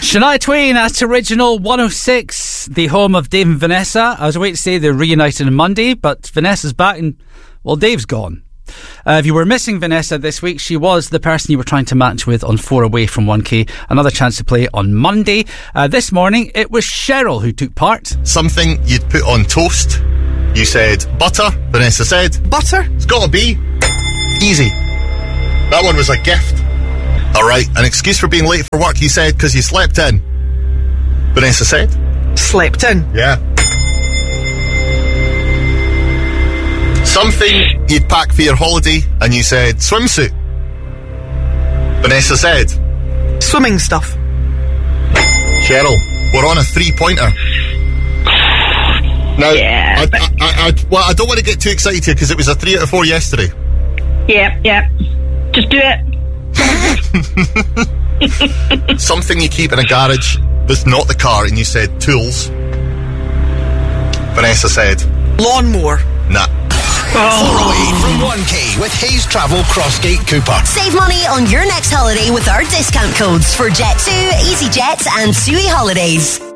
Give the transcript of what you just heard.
Shania Twain at Original 106, the home of Dave and Vanessa. I was waiting to say they're reunited on Monday, but Vanessa's back and, well, Dave's gone. If you were missing Vanessa this week, she was the person you were trying to match with on 4 Away from 1K. Another chance to play on Monday. This morning, it was Cheryl who took part. Something you'd put on toast. You said butter. Vanessa said butter. It's got to be easy. That one was a gift. Alright, an excuse for being late for work, you said, because you slept in. Vanessa said slept in. Yeah. Something you'd pack for your holiday, and you said swimsuit. Vanessa said swimming stuff. Cheryl, we're on a 3-pointer. Now, yeah, I don't want to get too excited here because it was a 3 out of 4 yesterday. Yeah. Just do it. Something you keep in a garage that's not the car, and you said tools. Vanessa said lawnmower. Nah. 4 Away from 1K with Hayes Travel Crossgate Cooper. Save money on your next holiday with our discount codes for Jet2, EasyJet and TUI Holidays.